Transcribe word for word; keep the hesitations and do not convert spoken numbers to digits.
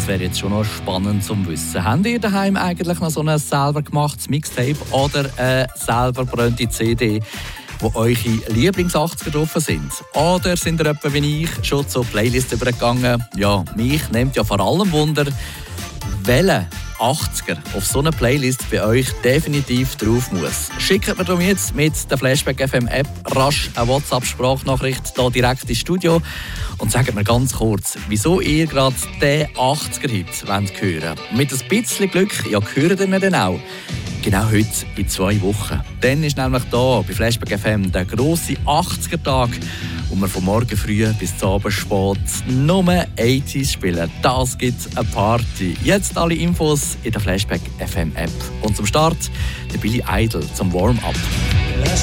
das wäre jetzt schon noch spannend zu wissen. Habt ihr daheim eigentlich noch so ein selber gemachtes Mixtape oder eine selber gebrannte C D, wo eure Lieblings-achtziger drauf sind? Oder sind ihr etwa wie ich schon zur Playlist übergegangen? Ja, mich nimmt ja vor allem Wunder, welche achtziger auf so einer Playlist bei euch definitiv drauf muss. Schickt mir darum jetzt mit der Flashback F M App rasch eine WhatsApp-Sprachnachricht hier direkt ins Studio und sagt mir ganz kurz, wieso ihr gerade den achtziger-Hit hören wollt. Mit ein bisschen Glück, ja, hören ihr ihn dann auch. Genau heute in zwei Wochen. Dann ist nämlich hier bei Flashback F M der grosse achtziger-Tag, wo wir von morgen früh bis zum Abend spät nur achtziger spielen. Das gibt eine Party. Jetzt alle Infos in der Flashback F M App. Und zum Start der Billy Idol zum Warm-up.